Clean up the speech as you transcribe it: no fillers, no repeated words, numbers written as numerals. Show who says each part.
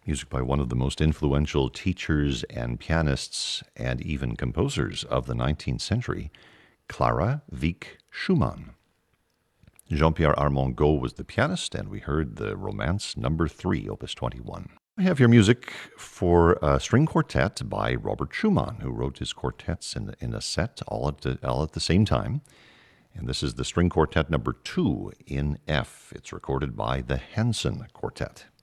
Speaker 1: Music by one of the most influential teachers and pianists and even composers of the 19th century, Clara Wieck Schumann. Jean-Pierre Armand Gault was the pianist, and we heard the Romance Number 3, Opus 21. I have your music for a string quartet by Robert Schumann, who wrote his quartets in a set all at the same time. And this is the string quartet number 2 in F. It's recorded by the Hanson Quartet.